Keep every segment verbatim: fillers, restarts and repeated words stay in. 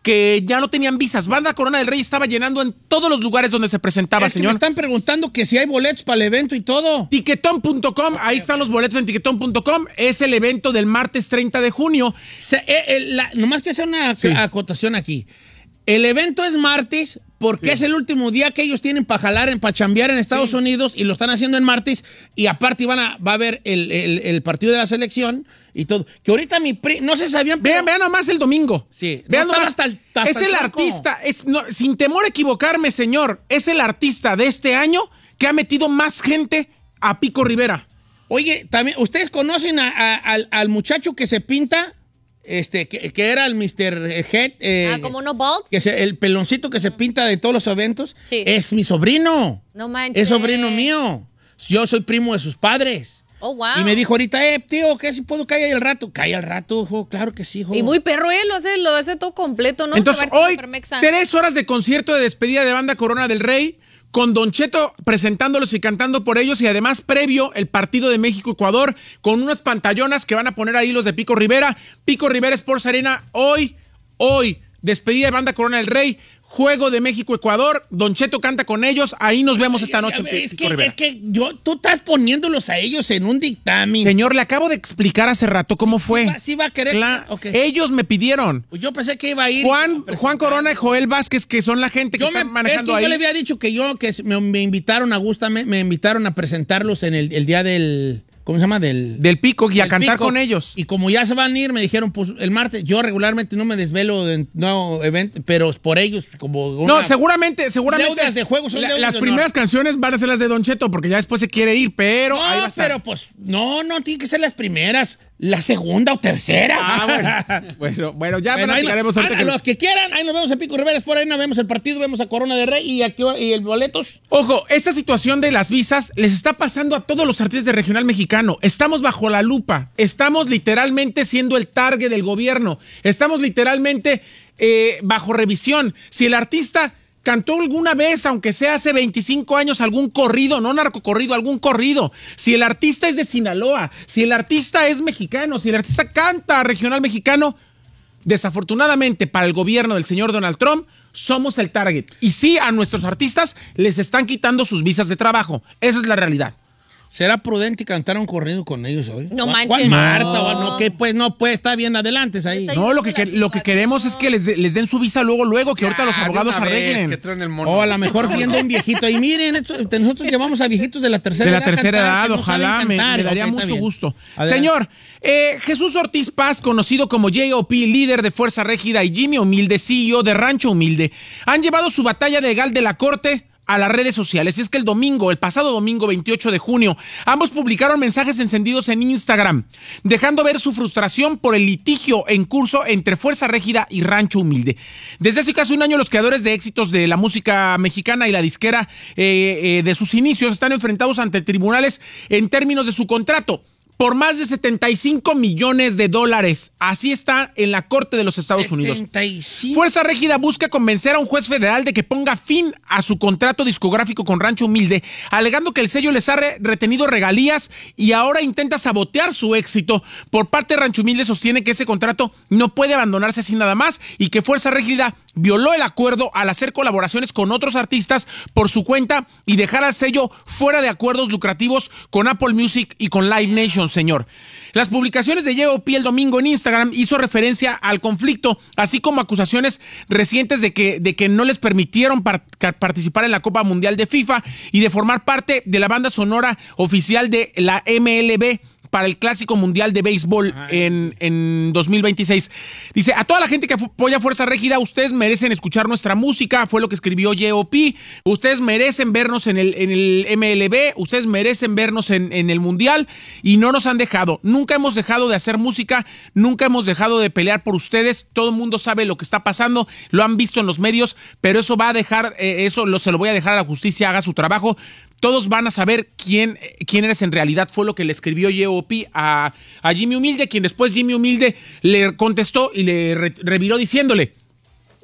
que ya no tenían visas. Banda Corona del Rey estaba llenando en todos los lugares donde se presentaba, es que señor. me están preguntando que si hay boletos para el evento y todo. Tiquetón punto com, ahí están los boletos en tiquetón punto com. Es el evento del martes treinta de junio. Se, eh, eh, la, nomás que hacer una Sí. acotación aquí. El evento es martes porque Sí. es el último día que ellos tienen para jalar, para chambear en Estados Sí. Unidos y lo están haciendo en martes y aparte van a, va a haber el, el, el partido de la selección y todo. Que ahorita mi pri, no se sabían. Vean, vean nomás el domingo. Sí. Vean No, nomás. hasta el- hasta es el el tronco. artista, es, no, sin temor a equivocarme, señor, es el artista de este año que ha metido más gente a Pico Rivera. Oye, también, ¿ustedes conocen a- a- al, al muchacho que se pinta? Este, que, que era el mister Head. eh, Ah, como unos balls. que se- el peloncito que se pinta de todos los eventos. Sí. Es mi sobrino. No manches. Es sobrino mío. Yo soy primo de sus padres. Oh, wow. Y me dijo ahorita, eh, tío, ¿qué si puedo caer al rato? Cae al rato, hijo. Claro que sí, hijo. Y muy perro, él lo hace, lo hace todo completo, ¿no? Entonces, Se va a ver hoy, super mexa. tres horas de concierto de despedida de Banda Corona del Rey, con Don Cheto presentándolos y cantando por ellos, y además previo el partido de México-Ecuador, con unas pantallonas que van a poner ahí los de Pico Rivera. Pico Rivera Sports Arena, hoy, hoy, despedida de Banda Corona del Rey, juego de México-Ecuador, Don Cheto canta con ellos, ahí nos vemos esta noche en Es Pico que, Rivera. es que yo, tú estás poniéndolos a ellos en un dictamen. Señor, le acabo de explicar hace rato cómo fue. Sí va, sí va a querer. Cla- Ok. Ellos me pidieron. Pues yo pensé que iba a ir. Juan, a presentar. Juan Corona y Joel Vázquez, que son la gente que Yo está me, manejando es que ahí. yo le había dicho que yo, que me, me invitaron a Gusta, me, me invitaron a presentarlos en el, el día del, ¿cómo se llama? Del, Del Pico y a del cantar Pico. con ellos. Y como ya se van a ir, me dijeron, pues el martes, yo regularmente no me desvelo de no evento, pero por ellos, como una- No, seguramente, seguramente. Deudas de juego son la- deudas las de primeras honor. canciones van a ser las de Don Cheto, porque ya después se quiere ir, pero No, ahí va a estar. pero pues, no, no, tiene que ser las primeras, la segunda o tercera. Ah, bueno. bueno, bueno, ya Bueno, ahí no- platicaremos ahorita a, que- los que quieran, ahí nos vemos en Pico Rivera, por ahí nos vemos el partido, vemos a Corona de Rey y, aquí, y el boletos. Ojo, esta situación de las visas les está pasando a todos los artistas de regional mexicano. Estamos bajo la lupa. Estamos literalmente siendo el target del gobierno. Estamos literalmente eh, bajo revisión. Si el artista cantó alguna vez, aunque sea hace veinticinco años, algún corrido, no narcocorrido, algún corrido. Si el artista es de Sinaloa, si el artista es mexicano, si el artista canta regional mexicano, desafortunadamente para el gobierno del señor Donald Trump, somos el target. Y sí, a nuestros artistas les están quitando sus visas de trabajo. Esa es la realidad. ¿Será prudente cantar un corrido con ellos hoy? No ¿Cuál- manches, cuál no. Marta? ¿O no? ¿Qué? Pues no, pues está bien, adelante ahí. Está No, lo que, que- lo que queremos es que les, de- les den su visa luego, luego, que ahorita los Ya, de abogados una vez, arreglen. que traen el mono. O a lo mejor viendo un viejito ahí. Miren, esto- nosotros llevamos a viejitos de la tercera De edad. la tercera a cantar, edad, que no ojalá, saben me, cantar. me daría Ok, está mucho bien. gusto. Adelante. Señor, eh, Jesús Ortiz Paz, conocido como J O P, líder de Fuerza Régida, y Jimmy Humilde, C E O de Rancho Humilde, han llevado su batalla legal de la corte a las redes sociales. Y es que el domingo, el pasado domingo veintiocho de junio, ambos publicaron mensajes encendidos en Instagram, dejando ver su frustración por el litigio en curso entre Fuerza Régida y Rancho Humilde. Desde hace casi un año, los creadores de éxitos de la música mexicana y la disquera eh, eh, de sus inicios están enfrentados ante tribunales en términos de su contrato por más de setenta y cinco millones de dólares. Así está en la Corte de los Estados Unidos. setenta y cinco. Fuerza Régida busca convencer a un juez federal de que ponga fin a su contrato discográfico con Rancho Humilde, alegando que el sello les ha re- retenido regalías y ahora intenta sabotear su éxito. Por parte de Rancho Humilde sostiene que ese contrato no puede abandonarse así nada más y que Fuerza Régida violó el acuerdo al hacer colaboraciones con otros artistas por su cuenta y dejar al sello fuera de acuerdos lucrativos con Apple Music y con Live Nation, señor. Las publicaciones de J O P el domingo en Instagram hizo referencia al conflicto, así como acusaciones recientes de que, de que no les permitieron par- participar en la Copa Mundial de FIFA y de formar parte de la banda sonora oficial de la M L B para el Clásico Mundial de Béisbol en, en dos mil veintiséis. Dice, a toda la gente que apoya Fuerza Régida, ustedes merecen escuchar nuestra música, fue lo que escribió J O P. Ustedes merecen vernos en el, en el M L B, ustedes merecen vernos en, en el Mundial y no nos han dejado. Nunca hemos dejado de hacer música, nunca hemos dejado de pelear por ustedes. Todo el mundo sabe lo que está pasando, lo han visto en los medios, pero eso va a dejar, eh, eso lo, se lo voy a dejar a la justicia, haga su trabajo. Todos van a saber quién, quién eres en realidad, fue lo que le escribió J O P a, a Jimmy Humilde, quien después Jimmy Humilde le contestó y le re, reviró diciéndole: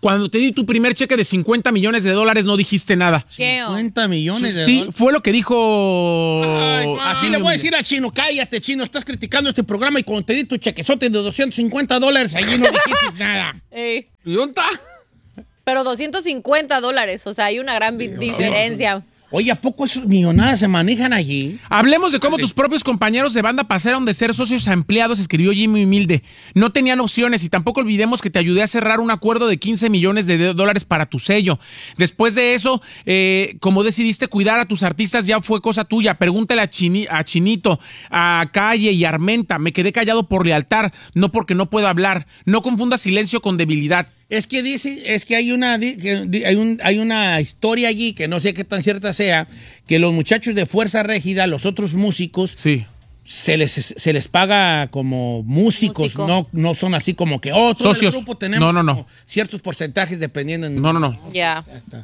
Cuando te di tu primer cheque de cincuenta millones de dólares no dijiste nada. cincuenta millones de Sí, dólares. fue lo que dijo... Ay, así le voy a decir al Chino, cállate, Chino, estás criticando este programa y cuando te di tu chequezote de doscientos cincuenta dólares, allí no dijiste nada. Ey. ¿Y dónde está? Pero doscientos cincuenta dólares, o sea, hay una gran vi- diferencia. Oye, ¿a poco esos millonadas se manejan allí? Hablemos de cómo tus propios compañeros de banda pasaron de ser socios a empleados, escribió Jimmy Humilde. No tenían opciones y tampoco olvidemos que te ayudé a cerrar un acuerdo de quince millones de dólares para tu sello. Después de eso, eh, como decidiste cuidar a tus artistas, ya fue cosa tuya. Pregúntale a, Chini, a Chinito, a Calle y a Armenta. Me quedé callado por lealtad, no porque no puedo hablar. No confundas silencio con debilidad. Es que dice, es que hay una, que hay, un, hay una historia allí que no sé qué tan cierta sea, que los muchachos de Fuerza Régida, los otros músicos, Sí. se les, se les paga como músicos, Músico. no, no son así como que, oh, todo Socios. el grupo tenemos No, no, no. como ciertos porcentajes dependiendo. En... No, no, no. Ya.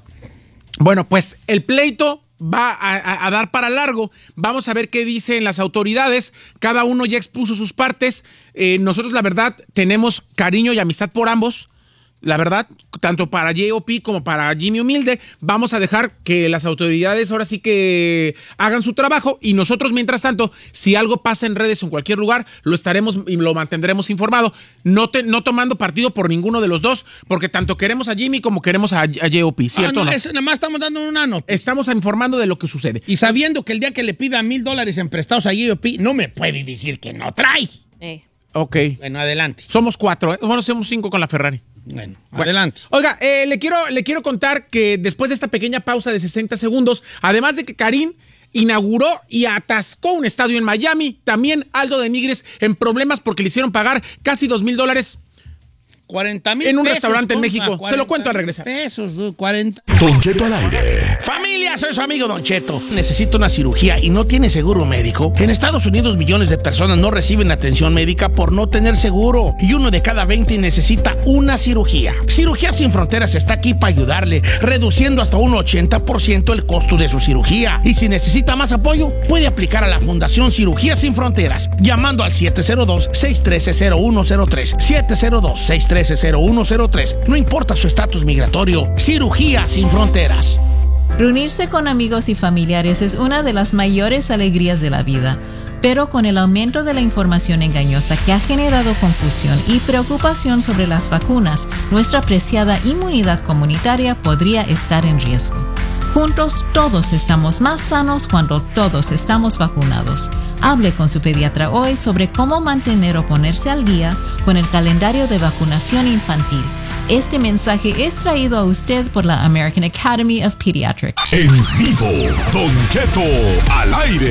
Bueno, pues el pleito va a, a- a dar para largo. Vamos a ver qué dicen las autoridades. Cada uno ya expuso sus partes. Eh, nosotros, la verdad, tenemos cariño y amistad por ambos. La verdad, tanto para J O P como para Jimmy Humilde, vamos a dejar que las autoridades ahora sí que hagan su trabajo y nosotros, mientras tanto, si algo pasa en redes o en cualquier lugar, lo estaremos y lo mantendremos informado, no, te, no tomando partido por ninguno de los dos, porque tanto queremos a Jimmy como queremos a, a J O P, ¿cierto Ah, o no, no? es- nada más estamos dando una nota. Estamos informando de lo que sucede. Y sabiendo que el día que le pida mil dólares en prestados a J O P, no me puede decir que no trae. Ey. Ok. Bueno, adelante. Somos cuatro, ¿eh? Bueno, somos cinco con la Ferrari. Bueno, Bueno, adelante. Oiga, eh, le, quiero, le quiero contar que después de esta pequeña pausa de sesenta segundos, además de que Karim inauguró y atascó un estadio en Miami, también Aldo de Nigris en problemas porque le hicieron pagar casi dos mil dólares cuarenta mil en un pesos, restaurante en compa, México. Se lo cuento al regresar. Pesos, du- cuarenta. Don Cheto al aire. Familia, soy su amigo Don Cheto. Necesito una cirugía y no tiene seguro médico. En Estados Unidos millones de personas no reciben atención médica por no tener seguro. Y uno de cada veinte necesita una cirugía. Cirugía Sin Fronteras está aquí para ayudarle, reduciendo hasta un ochenta por ciento el costo de su cirugía. Y si necesita más apoyo, puede aplicar a la Fundación Cirugía Sin Fronteras, llamando al siete cero dos, seis uno tres, cero uno cero tres. siete cero dos, seis uno tres, cero uno cero tres. No importa su estatus migratorio. Cirugía Sin Fronteras. Reunirse con amigos y familiares es una de las mayores alegrías de la vida, pero con el aumento de la información engañosa que ha generado confusión y preocupación sobre las vacunas, nuestra preciada inmunidad comunitaria podría estar en riesgo. Juntos todos estamos más sanos cuando todos estamos vacunados. Hable con su pediatra hoy sobre cómo mantener o ponerse al día con el calendario de vacunación infantil. Este mensaje es traído a usted por la American Academy of Pediatrics. En vivo, Don Cheto al aire.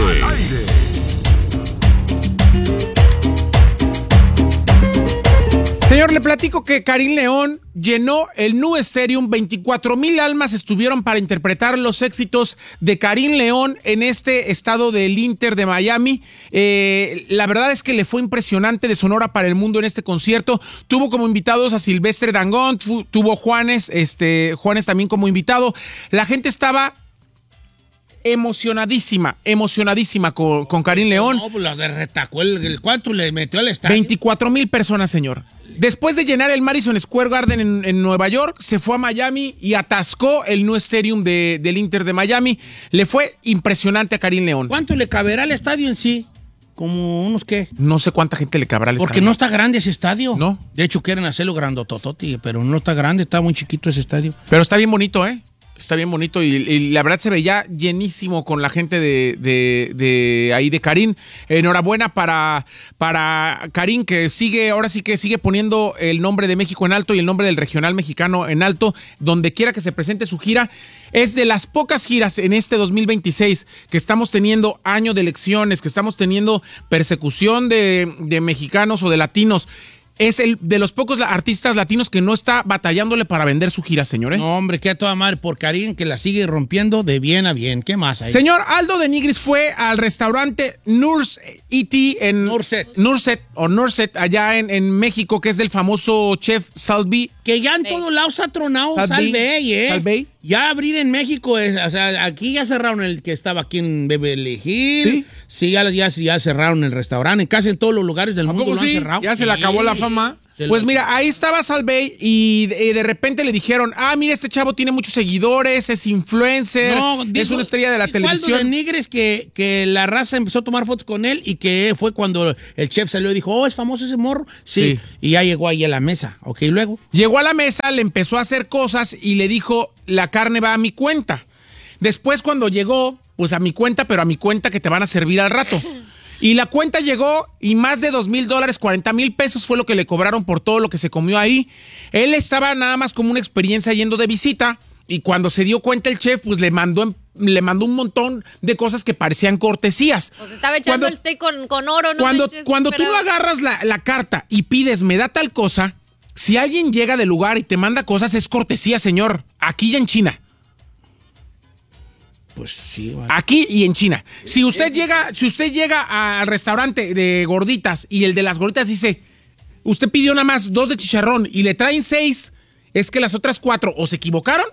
Señor, le platico que Karim León llenó el New Stadium. veinticuatro mil almas estuvieron para interpretar los éxitos de Karim León en este estado del Inter de Miami. Eh, la verdad es que le fue impresionante, de Sonora para el Mundo en este concierto. Tuvo como invitados a Silvestre Dangond, tu, tuvo Juanes, este, Juanes también como invitado. La gente estaba emocionadísima, emocionadísima con, con Karim León. No, pues la de retacó el, el cuánto le metió al estadio. veinticuatro mil personas, señor. Después de llenar el Madison Square Garden en, en Nueva York, se fue a Miami y atascó el New Stadium de, del Inter de Miami. Le fue impresionante a Karim León. ¿Cuánto le caberá al estadio en sí? Como unos qué. No sé cuánta gente le cabrá al Porque estadio. no está grande ese estadio. No. De hecho, quieren hacerlo grandotototi, pero no está grande, está muy chiquito ese estadio. Pero está bien bonito, ¿eh? Está bien bonito y, y la verdad se veía llenísimo con la gente de, de, de ahí de Karim. Enhorabuena para, para Karim, que sigue, ahora sí que sigue poniendo el nombre de México en alto y el nombre del regional mexicano en alto, donde quiera que se presente su gira. Es de las pocas giras en este dos mil veintiséis que estamos teniendo año de elecciones, que estamos teniendo persecución de, de mexicanos o de latinos. Es el de los pocos artistas latinos que no está batallándole para vender su gira, señor. ¿eh? No, hombre, que a toda madre por Karim, que la sigue rompiendo de bien a bien. ¿Qué más hay? Señor, Aldo de Nigris fue al restaurante Nurs E T en Nurset. Nurset o Nurset allá en, en México, que es del famoso chef Salvi. Que ya en todos lados ha tronado Salve. Salve, ¿eh? Salve. Ya abrir en México, es, o sea, aquí ya cerraron el que estaba aquí en Beverly Hills. ¿Sí? Sí, ya, ya, ya cerraron el restaurante. En casi en todos los lugares del ¿A mundo poco lo han sí? cerrado. Ya se le Sí. acabó la fama. Pues mira, ahí estaba Salvey y de, de repente le dijeron, ah, mira, este chavo tiene muchos seguidores, es influencer, no, digo, es una estrella de la televisión. de Nigres que, que la raza empezó a tomar fotos con él y que fue cuando el chef salió y dijo, oh, ¿es famoso ese morro? Sí. sí. Y ya llegó ahí a la mesa. Ok, luego. Llegó a la mesa, le empezó a hacer cosas y le dijo, la carne va a mi cuenta. Después cuando llegó, pues a mi cuenta, pero a mi cuenta que te van a servir al rato. Y la cuenta llegó y más de dos mil dólares, cuarenta mil pesos fue lo que le cobraron por todo lo que se comió ahí. Él estaba nada más como una experiencia yendo de visita y cuando se dio cuenta el chef, pues le mandó, le mandó un montón de cosas que parecían cortesías. Pues estaba echando cuando, el steak con, con oro, ¿no? Cuando, cuando tú no agarras la, la carta y pides, me da tal cosa, si alguien llega del lugar y te manda cosas, es cortesía, señor. Aquí y en China. Pues sí, vale. Aquí y en China. Si usted llega, si usted llega al restaurante de gorditas y el de las gorditas dice, usted pidió nada más dos de chicharrón y le traen seis, es que las otras cuatro o se equivocaron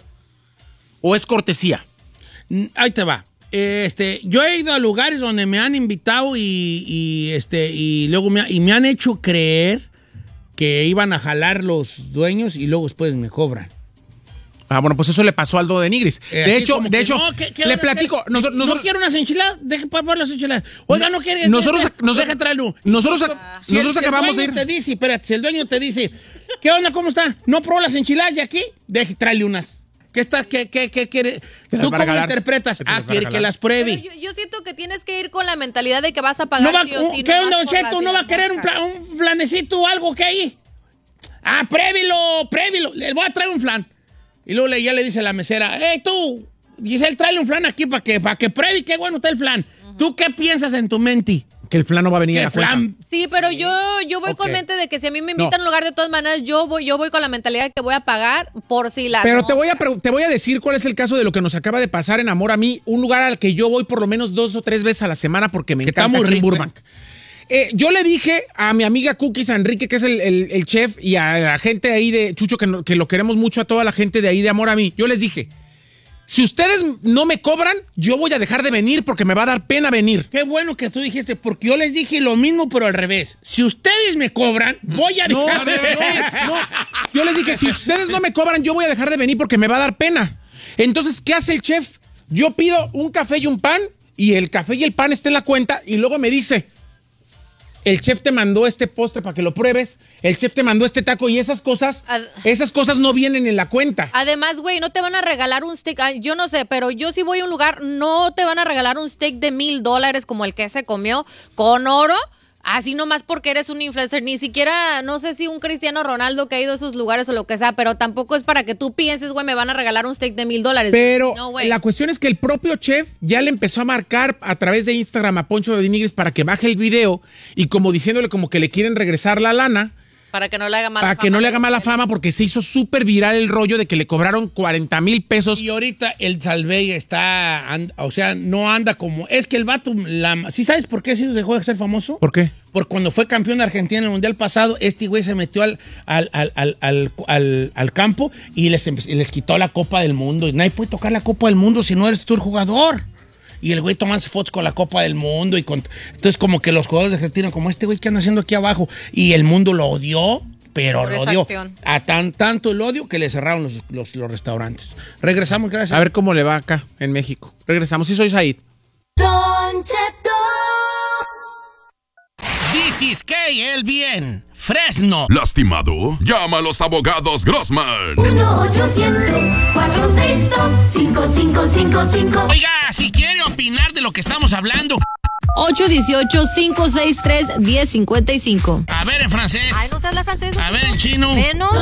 o es cortesía. Ahí te va. Este, yo he ido a lugares donde me han invitado y, y este y luego me, y me han hecho creer que iban a jalar los dueños y luego después me cobran. Ah, bueno, pues eso le pasó al Aldo de Nigris. Eh, de hecho, de hecho, no, ¿qué, qué le platico. Que, nosotros, no quiero unas enchiladas, deje para las enchiladas. Oiga, no quiere. Nosotros, deja, nosotros, deja traerlo. Nosotros, ah, si nosotros el, acabamos si el de ir. Te dice, espérate, si el dueño te dice, ¿qué onda, cómo está? ¿No probó las enchiladas de aquí? Deje, tráele unas. ¿Qué estás, qué, qué, qué quiere? ¿Tú cómo interpretas? Ah, quiere que las pruebe. Yo, yo siento que tienes que ir con la mentalidad de que vas a pagar. No va, sí o sí, ¿Qué onda, Don Cheto? ¿No va a querer un, plan, un flanecito o algo que hay? Ah, prévilo, prévilo. Le voy a traer un flan. Y luego le, ya le dice a la mesera, hey, tú, Giselle, tráele un flan aquí para que, para que pruebe qué bueno está el flan. Uh-huh. ¿Tú qué piensas en tu mente? Que el flan no va a venir a flan. Sí, pero sí. yo, yo voy okay. con mente de que si a mí me invitan no. a un lugar, de todas maneras, yo voy, yo voy con la mentalidad de que voy a pagar por si la. Pero te voy, a, te voy a decir cuál es el caso de lo que nos acaba de pasar en Amor a Mí, un lugar al que yo voy por lo menos dos o tres veces a la semana porque me que encanta está muy rico, Burbank. ¿eh? Eh, yo le dije a mi amiga Cookies, a Enrique, que es el, el, el chef, y a la gente ahí de Chucho, que, no, que lo queremos mucho, a toda la gente de ahí de Amor a Mí, yo les dije, si ustedes no me cobran, yo voy a dejar de venir porque me va a dar pena venir. Qué bueno que tú dijiste, porque yo les dije lo mismo, pero al revés. Si ustedes me cobran, voy a dejar no, de venir. No, no. Yo les dije, si ustedes no me cobran, yo voy a dejar de venir porque me va a dar pena. Entonces, ¿qué hace el chef? Yo pido un café y un pan, y el café y el pan está en la cuenta, y luego me dice, el chef te mandó este postre para que lo pruebes, el chef te mandó este taco y esas cosas, Ad- esas cosas no vienen en la cuenta. Además, güey, no te van a regalar un steak, yo no sé, pero yo si voy a un lugar, no te van a regalar un steak de mil dólares como el que se comió con oro, así nomás porque eres un influencer, ni siquiera, no sé si un Cristiano Ronaldo que ha ido a esos lugares o lo que sea, pero tampoco es para que tú pienses, güey, me van a regalar un steak de mil dólares. Pero no, la cuestión es que el propio chef ya le empezó a marcar a través de Instagram a Poncho de Nigris para que baje el video y como diciéndole como que le quieren regresar la lana. Para que no le haga mala para fama. Para que no le haga mala fama porque se hizo súper viral el rollo de que le cobraron cuarenta mil pesos. Y ahorita el Salvey está, and, o sea, no anda como... Es que el vato... La, ¿sí sabes por qué se dejó de ser famoso? ¿Por qué? Porque cuando fue campeón de Argentina en el Mundial pasado, este güey se metió al, al, al, al, al, al, al campo y les, les quitó la Copa del Mundo. Y nadie puede tocar la Copa del Mundo si no eres tú el jugador. Y el güey tomándose fotos con la Copa del Mundo. Y con, entonces como que los jugadores de Argentina, como este güey que anda haciendo aquí abajo. Y el mundo lo odió, pero Por lo odió. Acción. A tan, tanto el odio que le cerraron los, los, los restaurantes. Regresamos, gracias. A ver cómo le va acá en México. Regresamos, sí soy Said. Don Cheto. This is K, el bien. Fresno. ¿Lastimado? Llama a los abogados Grossman. uno ochocientos, cuatrocientos sesenta y dos, cinco cinco cinco cinco. Oiga, si quiere opinar de lo que estamos hablando. ocho uno ocho, cinco seis tres, uno cero cinco cinco. A ver en francés. Ay, no sé hablar francés. A ver en chino. Menos.